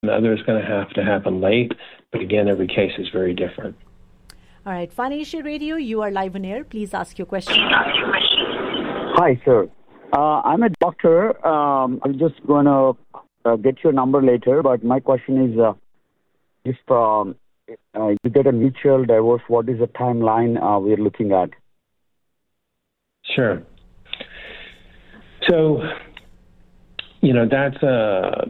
Others going to happen late. But again, every case is very different. All right. Fun Asia Radio, you are live on air. Please ask your question. Hi, sir. I'm a doctor. I'm just going to get your number later, but my question is, if you get a mutual divorce, what is the timeline we're looking at? Sure. So, that's a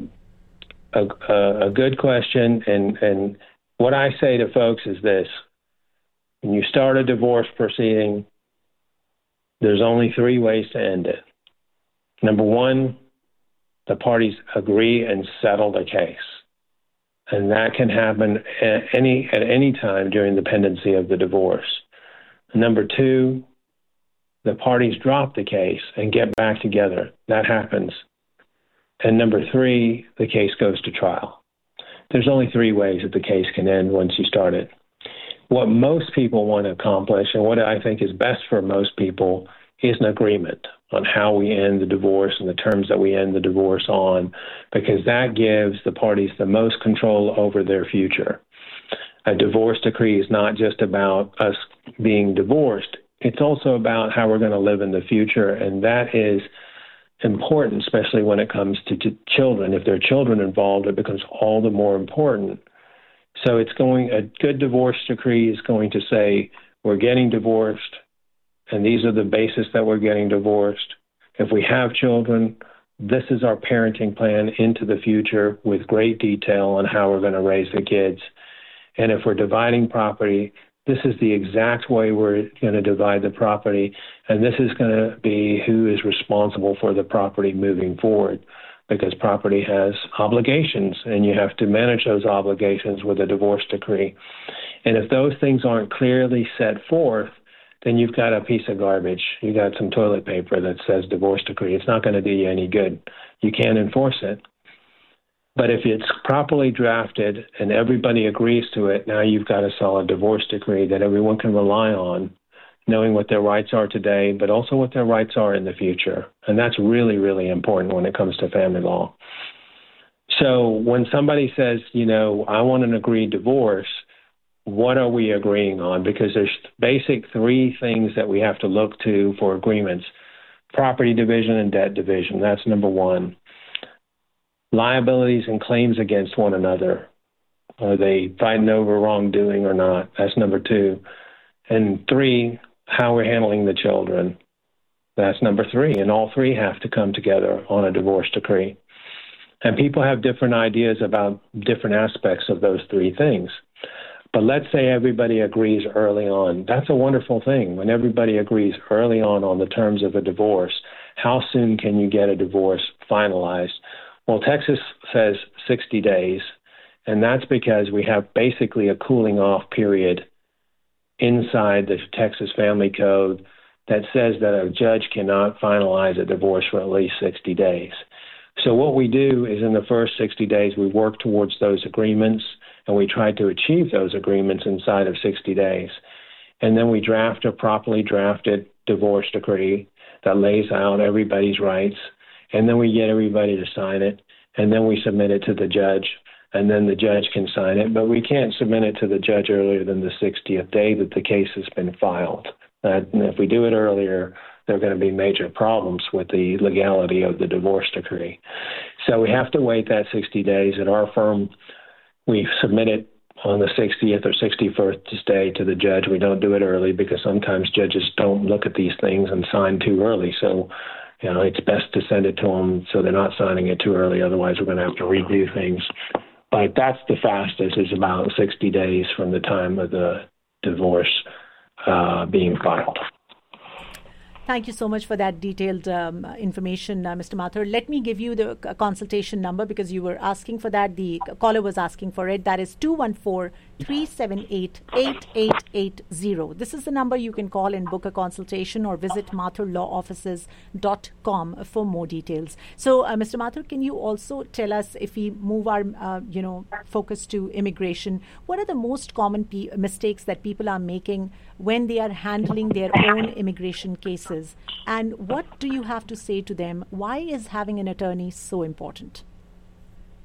good question. And what I say to folks is this. When you start a divorce proceeding, there's only 3 ways to end it. Number 1, the parties agree and settle the case. And that can happen at any time during the pendency of the divorce. Number 2, the parties drop the case and get back together. That happens. And number 3, the case goes to trial. There's only 3 ways that the case can end once you start it. What most people want to accomplish, and what I think is best for most people, is an agreement on how we end the divorce and the terms that we end the divorce on, because that gives the parties the most control over their future. A divorce decree is not just about us being divorced. It's also about how we're going to live in the future, and that is important, especially when it comes to children. If there are children involved, it becomes all the more important. So a good divorce decree is going to say, we're getting divorced, and these are the basis that we're getting divorced. If we have children, this is our parenting plan into the future with great detail on how we're going to raise the kids. And if we're dividing property, this is the exact way we're going to divide the property, and this is going to be who is responsible for the property moving forward, because property has obligations, and you have to manage those obligations with a divorce decree. And if those things aren't clearly set forth, then you've got a piece of garbage. You got some toilet paper that says divorce decree. It's not going to do you any good. You can't enforce it. But if it's properly drafted and everybody agrees to it, now you've got a solid divorce decree that everyone can rely on, knowing what their rights are today, but also what their rights are in the future. And that's really, really important when it comes to family law. So when somebody says, I want an agreed divorce, what are we agreeing on? Because there's basic 3 things that we have to look to for agreements. Property division and debt division. That's number 1. Liabilities and claims against one another. Are they fighting over wrongdoing or not? That's number 2. And 3, how we're handling the children. That's number 3. And all 3 have to come together on a divorce decree. And people have different ideas about different aspects of those 3 things. But let's say everybody agrees early on. That's a wonderful thing. When everybody agrees early on the terms of a divorce, how soon can you get a divorce finalized? Well, Texas says 60 days, and that's because we have basically a cooling off period inside the Texas Family Code that says that a judge cannot finalize a divorce for at least 60 days. So what we do is in the first 60 days, we work towards those agreements, and we try to achieve those agreements inside of 60 days. And then we draft a properly drafted divorce decree that lays out everybody's rights, and then we get everybody to sign it, and then we submit it to the judge, and then the judge can sign it. But we can't submit it to the judge earlier than the 60th day that the case has been filed. And if we do it earlier, there are going to be major problems with the legality of the divorce decree. So we have to wait that 60 days. At our firm, we submit it on the 60th or 61st day to the judge. We don't do it early because sometimes judges don't look at these things and sign too early. So, it's best to send it to them so they're not signing it too early. Otherwise, we're going to have to redo things. But that's the fastest, is about 60 days from the time of the divorce being filed. Thank you so much for that detailed information, Mr. Mathur. Let me give you the consultation number because you were asking for that. The caller was asking for it. That is 214-378-8880. This is the number you can call and book a consultation, or visit mathurlawoffices.com for more details. So, Mr. Mathur, can you also tell us, if we move our focus to immigration, what are the most common mistakes that people are making when they are handling their own immigration cases? And what do you have to say to them? Why is having an attorney so important?